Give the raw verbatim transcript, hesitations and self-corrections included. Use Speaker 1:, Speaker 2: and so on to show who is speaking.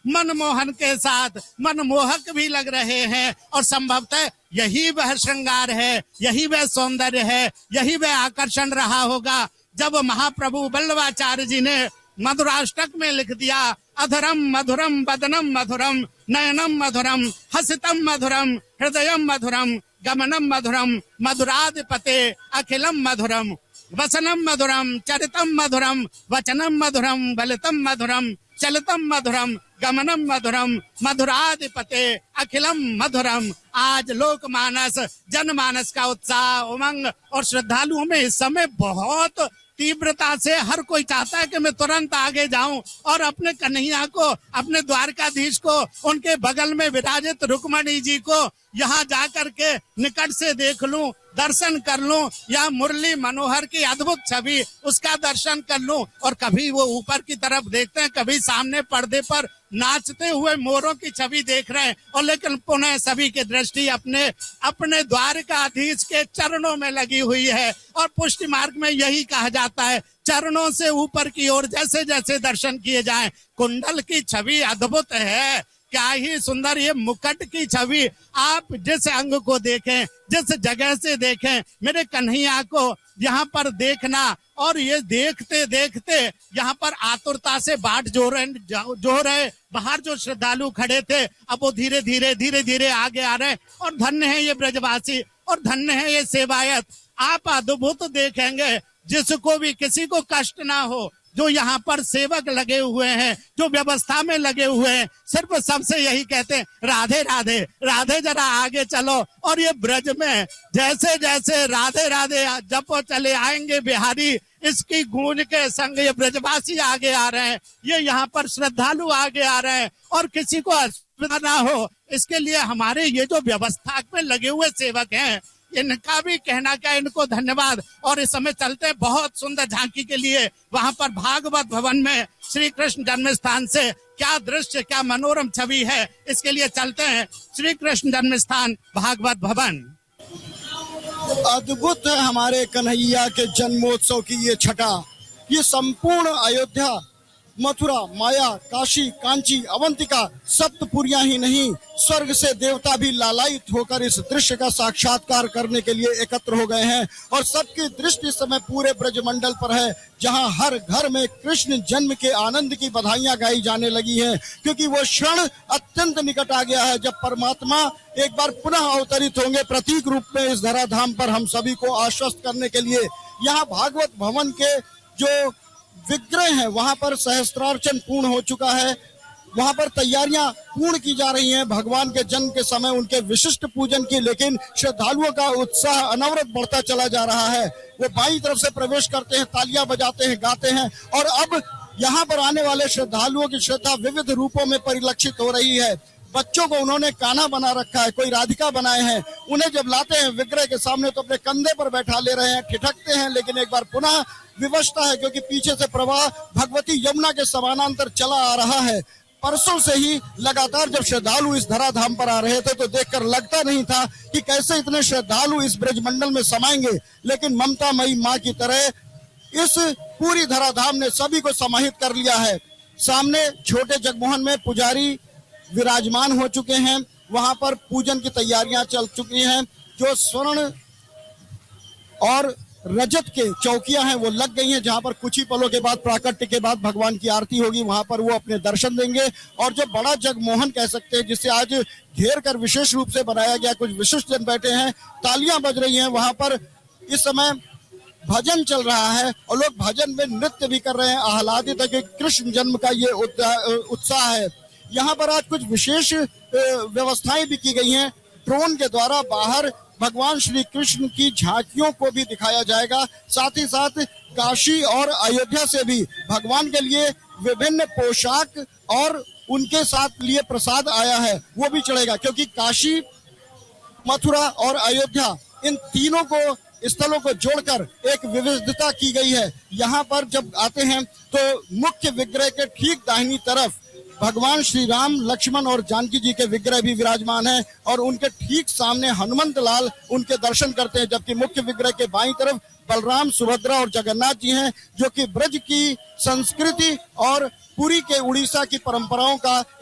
Speaker 1: मनमोहन के साथ मनमोहक भी लग रहे हैं। और संभवतः यही वह श्रृंगार है, यही वह सौंदर्य है, यही वह आकर्षण रहा होगा जब महाप्रभु वल्लभाचार्य जी ने मधुराष्टक में लिख दिया, अधरम मधुरम वदनम मधुरम नयनम मधुरम हसितम मधुरम हृदयम मधुरम गमनम मधुरम मधुराधिपते अखिलम मधुरम वसनम मधुरम चरितम मधुरम वचनम मधुरम बलितम मधुरम चलितम मधुरम गमनम मधुरम मधुराधिपते अखिलम मधुरम। आज लोकमानस जनमानस का उत्साह, उमंग और श्रद्धालुओं में इस समय बहुत तीव्रता से हर कोई चाहता है कि मैं तुरंत आगे जाऊं और अपने कन्हैया को, अपने द्वारकाधीश को, उनके बगल में विराजित रुक्मणी जी को यहाँ जाकर के निकट से देख लूं, दर्शन कर लूं, या मुरली मनोहर की अद्भुत छवि उसका दर्शन कर लूं। और कभी वो ऊपर की तरफ देखते हैं, कभी सामने पर्दे पर नाचते हुए मोरों की छवि देख रहे हैं, और लेकिन पुनः सभी की दृष्टि अपने अपने द्वारकाधीश के चरणों में लगी हुई है। और पुष्टि मार्ग में यही कहा जाता है, चरणों से ऊपर की ओर जैसे जैसे दर्शन किए जाएं। कुंडल की छवि अद्भुत है, क्या ही सुंदर ये मुकुट की छवि। आप जिस अंग को देखें, जिस जगह से देखें, मेरे कन्हैया को यहाँ पर देखना, और ये देखते देखते यहाँ पर आतुरता से बाट जो रहे जो रहे बाहर जो श्रद्धालु खड़े थे, अब वो धीरे धीरे धीरे धीरे आगे आ रहे। और धन्य है ये ब्रजवासी, और धन्य है ये सेवायत। आप अद्भुत देखेंगे, जिसको भी किसी को कष्ट ना हो, जो यहाँ पर सेवक लगे हुए हैं, जो व्यवस्था में लगे हुए हैं, सिर्फ सबसे यही कहते हैं, राधे राधे राधे, जरा आगे चलो। और ये ब्रज में जैसे जैसे राधे राधे जपो चले आएंगे बिहारी, इसकी गूंज के संग ये ब्रजवासी आगे आ रहे हैं, ये यहाँ पर श्रद्धालु आगे आ रहे हैं। और किसी को असुविधा ना हो, इसके लिए हमारे ये जो व्यवस्था में लगे हुए सेवक हैं, इनका भी कहना क्या, इनको धन्यवाद। और इस समय चलते बहुत सुंदर झांकी के लिए वहां पर भागवत भवन में श्री कृष्ण जन्म स्थान से क्या दृश्य, क्या मनोरम छवि है, इसके लिए चलते हैं श्री कृष्ण जन्म स्थान भागवत भवन।
Speaker 2: अद्भुत है हमारे कन्हैया के जन्मोत्सव की ये छटा। ये संपूर्ण अयोध्या, मथुरा, माया, काशी, कांची, अवंतिका, सप्तपुरियां ही नहीं, स्वर्ग से देवता भी लालायित होकर इस दृश्य का साक्षात्कार करने के लिए एकत्र हो गए हैं। और सबकी दृष्टि इस समय पूरे ब्रजमंडल पर है, जहां हर घर में कृष्ण जन्म के आनंद की बधाइयां गाई जाने लगी हैं, क्योंकि वो क्षण अत्यंत निकट आ गया है जब परमात्मा एक बार पुनः अवतरित होंगे प्रतीक रूप में इस धराधाम पर हम सभी को आश्वस्त करने के लिए। यहाँ भागवत भवन के जो विग्रह है वहां पर सहस्त्रार्चन पूर्ण हो चुका है, वहां पर तैयारियां पूर्ण की जा रही हैं भगवान के जन्म के समय उनके विशिष्ट पूजन की। लेकिन श्रद्धालुओं का उत्साह अनवरत बढ़ता चला जा रहा है। वो बाईं तरफ से प्रवेश करते हैं, तालियां बजाते हैं, गाते हैं। और अब यहाँ पर आने वाले श्रद्धालुओं की श्रद्धा विविध रूपों में परिलक्षित हो रही है। बच्चों को उन्होंने कान्हा बना रखा है, कोई राधिका बनाए हैं। उन्हें जब लाते हैं विग्रह के सामने तो अपने कंधे पर बैठा ले रहे हैं, ठिठकते हैं, लेकिन एक बार पुनः विवशता है, क्योंकि पीछे से प्रवाह भगवती यमुना के समानांतर चला आ रहा है। परसों से ही लगातार जब श्रद्धालु इस धराधाम पर आ रहे थे तो देखकर लगता नहीं था कि कैसे इतने श्रद्धालु इस ब्रजमंडल में समाएंगे, लेकिन ममता मई माँ की तरह इस पूरी धराधाम ने सभी को समाहित कर लिया है। सामने छोटे जगमोहन में पुजारी विराजमान हो चुके हैं, वहां पर पूजन की तैयारियां चल चुकी हैं। जो स्वर्ण और रजत के चौकियां हैं वो लग गई हैं, जहां पर कुछ ही पलों के बाद, प्राकट्य के बाद भगवान की आरती होगी, वहां पर वो अपने दर्शन देंगे। और जो बड़ा जगमोहन कह सकते हैं, जिसे आज घेर कर विशेष रूप से बनाया गया, कुछ विशिष्ट जन बैठे हैं, तालियां बज रही हैं, वहां पर इस समय भजन चल रहा है और लोग भजन में नृत्य भी कर रहे हैं। आह्लादित है कि कृष्ण जन्म का ये उत्साह है। यहाँ पर आज कुछ विशेष व्यवस्थाएं भी की गई हैं। ड्रोन के द्वारा बाहर भगवान श्री कृष्ण की झांकियों को भी दिखाया जाएगा। साथ ही साथ काशी और अयोध्या से भी भगवान के लिए विभिन्न पोशाक और उनके साथ लिए प्रसाद आया है, वो भी चढ़ेगा, क्योंकि काशी, मथुरा और अयोध्या इन तीनों को स्थलों को जोड़कर एक विविधता की गई है। यहाँ पर जब आते हैं तो मुख्य विग्रह के ठीक दाहिनी तरफ भगवान श्री राम, लक्ष्मण और जानकी जी के विग्रह भी विराजमान हैं और उनके ठीक सामने हनुमंत लाल उनके दर्शन करते हैं, जबकि मुख्य विग्रह के बाईं तरफ बलराम, सुभद्रा और जगन्नाथ जी हैं, जो कि ब्रज की संस्कृति और पुरी के उड़ीसा की परंपराओं का